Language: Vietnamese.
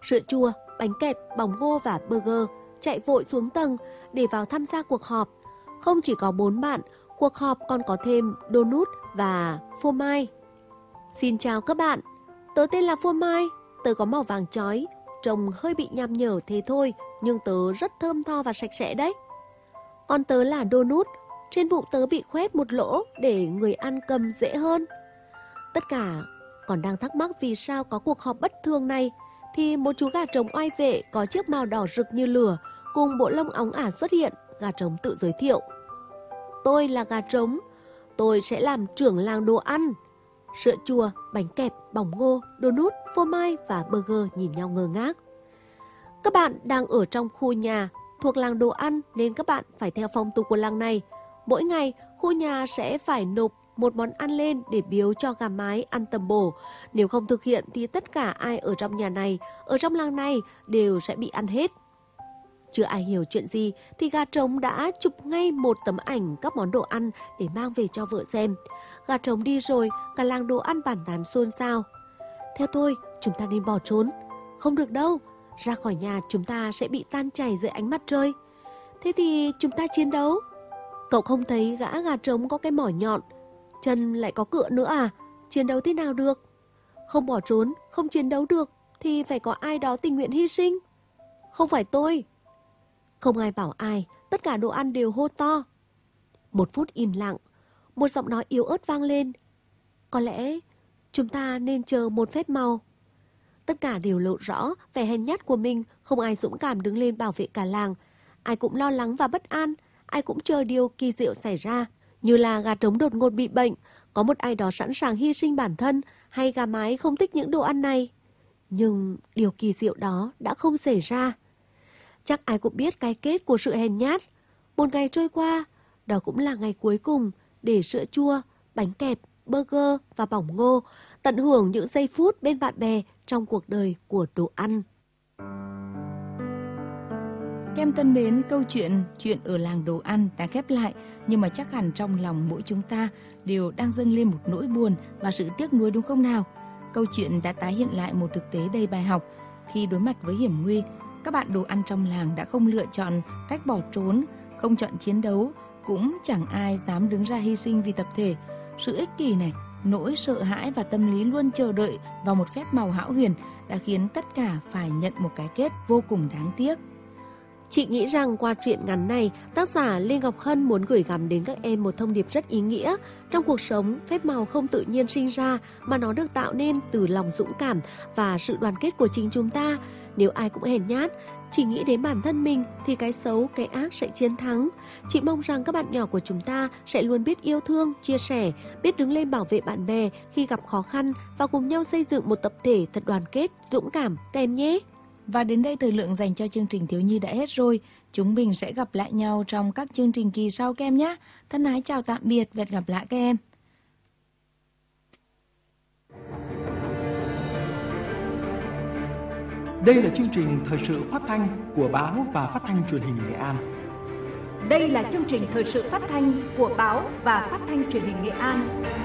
Sữa chua, bánh kẹp, bỏng ngô và burger chạy vội xuống tầng để vào tham gia cuộc họp. Không chỉ có 4 bạn, cuộc họp còn có thêm donut và phô mai. Xin chào các bạn, tớ tên là Phô Mai, tớ có màu vàng chói, trông hơi bị nham nhở thế thôi, nhưng tớ rất thơm tho và sạch sẽ đấy. Còn tớ là donut, trên bụng tớ bị khoét một lỗ để người ăn cầm dễ hơn. Tất cả còn đang thắc mắc vì sao có cuộc họp bất thường này, thì một chú gà trống oai vệ có chiếc mào đỏ rực như lửa cùng bộ lông óng ả xuất hiện. Gà trống tự giới thiệu: tôi là gà trống, tôi sẽ làm trưởng làng đồ ăn. Sữa chua, bánh kẹp, bỏng ngô, donut, phô mai và burger nhìn nhau ngơ ngác. Các bạn đang ở trong khu nhà thuộc làng đồ ăn nên các bạn phải theo phong tục của làng này. Mỗi ngày, khu nhà sẽ phải nộp một món ăn lên để biếu cho gà mái ăn tầm bổ. Nếu không thực hiện thì tất cả ai ở trong nhà này, ở trong làng này đều sẽ bị ăn hết. Chưa ai hiểu chuyện gì thì gà trống đã chụp ngay một tấm ảnh các món đồ ăn để mang về cho vợ xem. Gà trống đi rồi, cả làng đồ ăn bàn tán xôn xao. Theo tôi, chúng ta nên bỏ trốn. Không được đâu, ra khỏi nhà chúng ta sẽ bị tan chảy dưới ánh mặt trời. Thế thì chúng ta chiến đấu. Cậu không thấy gã gà trống có cái mỏ nhọn, chân lại có cựa nữa à? Chiến đấu thế nào được? Không bỏ trốn, không chiến đấu được thì phải có ai đó tình nguyện hy sinh. Không phải tôi. Không ai bảo ai, tất cả đồ ăn đều hô to. 1 phút im lặng, một giọng nói yếu ớt vang lên. Có lẽ chúng ta nên chờ một phép màu. Tất cả đều lộ rõ vẻ hèn nhát của mình, không ai dũng cảm đứng lên bảo vệ cả làng. Ai cũng lo lắng và bất an, ai cũng chờ điều kỳ diệu xảy ra. Như là gà trống đột ngột bị bệnh, có một ai đó sẵn sàng hy sinh bản thân, hay gà mái không thích những đồ ăn này. Nhưng điều kỳ diệu đó đã không xảy ra. Chắc ai cũng biết cái kết của sự hèn nhát. Một ngày trôi qua, đó cũng là ngày cuối cùng để sữa chua, bánh kẹp, burger và bỏng ngô tận hưởng những giây phút bên bạn bè trong cuộc đời của đồ ăn. Các em thân mến, câu chuyện ở làng đồ ăn đã khép lại, nhưng mà chắc hẳn trong lòng mỗi chúng ta đều đang dâng lên một nỗi buồn và sự tiếc nuối, đúng không nào? Câu chuyện đã tái hiện lại một thực tế đầy bài học. Khi đối mặt với hiểm nguy, các bạn đồ ăn trong làng đã không lựa chọn cách bỏ trốn, không chọn chiến đấu, cũng chẳng ai dám đứng ra hy sinh vì tập thể. Sự ích kỷ này, nỗi sợ hãi và tâm lý luôn chờ đợi vào một phép màu hão huyền đã khiến tất cả phải nhận một cái kết vô cùng đáng tiếc. Chị nghĩ rằng qua truyện ngắn này, tác giả Lê Ngọc Hân muốn gửi gắm đến các em một thông điệp rất ý nghĩa. Trong cuộc sống, phép màu không tự nhiên sinh ra mà nó được tạo nên từ lòng dũng cảm và sự đoàn kết của chính chúng ta. Nếu ai cũng hèn nhát, chỉ nghĩ đến bản thân mình thì cái xấu, cái ác sẽ chiến thắng. Chị mong rằng các bạn nhỏ của chúng ta sẽ luôn biết yêu thương, chia sẻ, biết đứng lên bảo vệ bạn bè khi gặp khó khăn và cùng nhau xây dựng một tập thể thật đoàn kết, dũng cảm các em nhé. Và đến đây thời lượng dành cho chương trình Thiếu Nhi đã hết rồi. Chúng mình sẽ gặp lại nhau trong các chương trình kỳ sau các em nhé. Thân ái chào tạm biệt và hẹn gặp lại các em. Đây là chương trình thời sự phát thanh của Báo và Phát thanh Truyền hình Nghệ An. Đây là chương trình thời sự phát thanh của Báo và Phát thanh Truyền hình Nghệ An.